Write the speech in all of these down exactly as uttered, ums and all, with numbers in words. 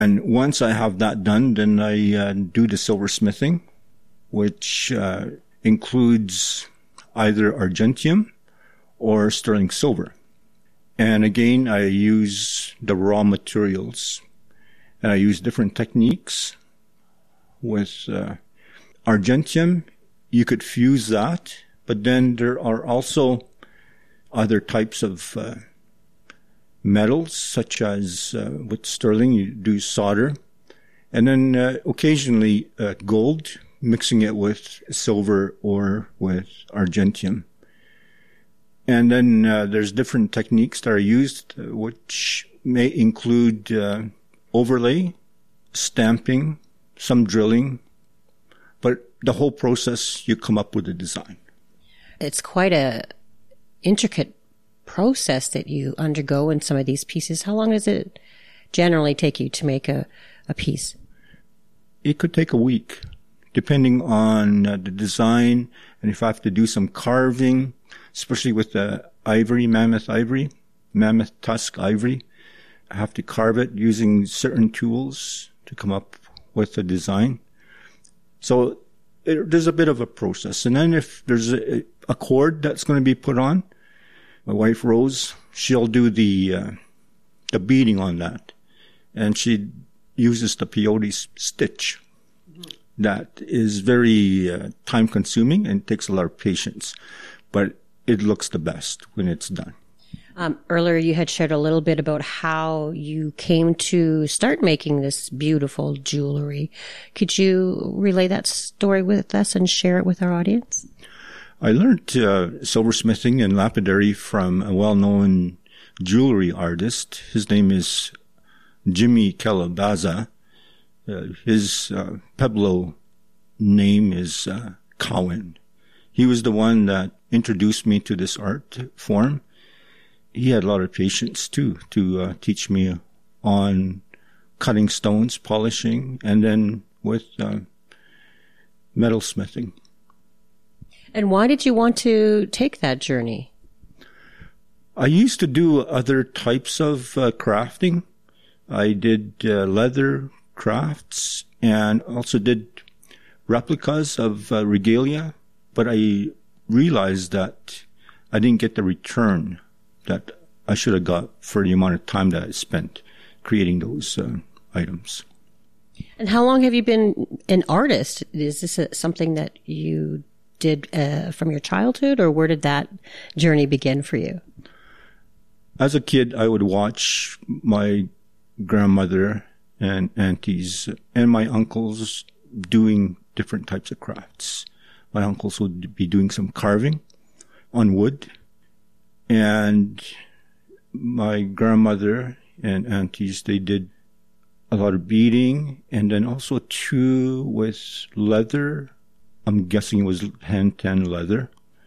And once I have that done, then I uh, do the silversmithing, which uh, includes either argentium or sterling silver. And again, I use the raw materials, and I use different techniques. With uh, argentium, you could fuse that, but then there are also other types of uh, metals, such as uh, with sterling, you do solder, and then uh, occasionally uh, gold, mixing it with silver or with argentium. And then uh, there's different techniques that are used, uh, which may include uh, overlay, stamping, some drilling, but the whole process, you come up with a design. It's quite a intricate process that you undergo in some of these pieces. How long does it generally take you to make a, a piece? It could take a week, depending on uh, the design, and if I have to do some carving, especially with the ivory, mammoth ivory, mammoth tusk ivory. I have to carve it using certain tools to come up with a design. So it, there's a bit of a process. And then if there's a, a cord that's going to be put on, my wife Rose, she'll do the uh, the beading on that. And she uses the peyote stitch. That is very uh, time consuming and takes a lot of patience. But it looks the best when it's done. Um, earlier you had shared a little bit about how you came to start making this beautiful jewelry. Could you relay that story with us and share it with our audience? I learned uh, silversmithing and lapidary from a well-known jewelry artist. His name is Jimmy Calabaza. Uh, his uh, Pueblo name is uh, Cowan. He was the one that introduced me to this art form. He had a lot of patience, too, to uh, teach me on cutting stones, polishing, and then with uh, metal smithing. And why did you want to take that journey? I used to do other types of uh, crafting. I did uh, leather crafts and also did replicas of uh, regalia, but I realized that I didn't get the return that I should have got for the amount of time that I spent creating those uh, items. And how long have you been an artist? Is this a, something that you did uh, from your childhood, or where did that journey begin for you? As a kid, I would watch my grandmother and aunties and my uncles doing different types of crafts. My uncles would be doing some carving on wood, and my grandmother and aunties, they did a lot of beading, and then also too with leather. I'm guessing it was hand tan leather.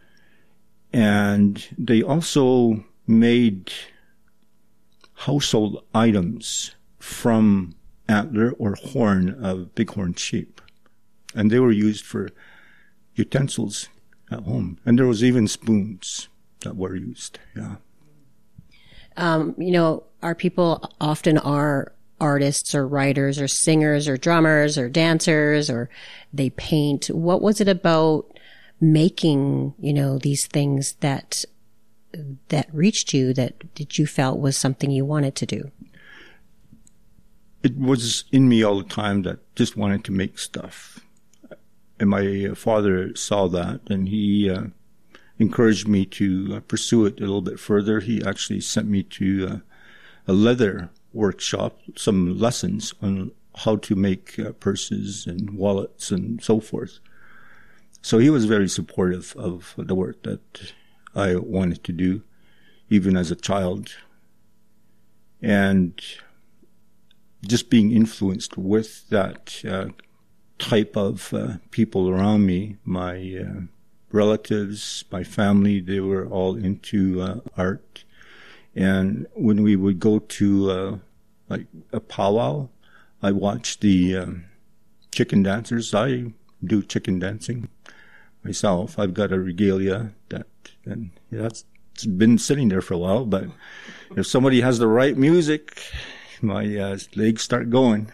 And they also made household items from antler or horn of bighorn sheep. And they were used for utensils at home. And there was even spoons that were used, yeah. Um, you know, our people often are artists or writers or singers or drummers or dancers, or they paint. What was it about making, you know, these things that that reached you, that, that you felt was something you wanted to do? It was in me all the time that just wanted to make stuff. And my father saw that, and he uh, encouraged me to uh, pursue it a little bit further. He actually sent me to uh, a leather workshop, some lessons on how to make uh, purses and wallets and so forth. So he was very supportive of the work that I wanted to do, even as a child. And just being influenced with that uh, type of uh, people around me, my uh, relatives, my family, they were all into uh, art. And when we would go to uh, like a powwow, I watched the um, chicken dancers. I do chicken dancing myself. I've got a regalia that, and yeah, that's it's been sitting there for a while. But if somebody has the right music, my uh, legs start going.